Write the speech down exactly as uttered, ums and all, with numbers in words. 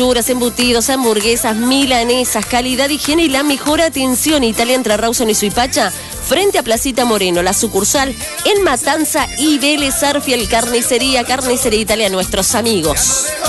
embutidos, hamburguesas, milanesas, calidad, higiene y la mejor atención. Italia entre Rawson y Suipacha, frente a Placita Moreno, la sucursal en Matanza y Vélez Arfiel, carnicería, carnicería Italia, nuestros amigos.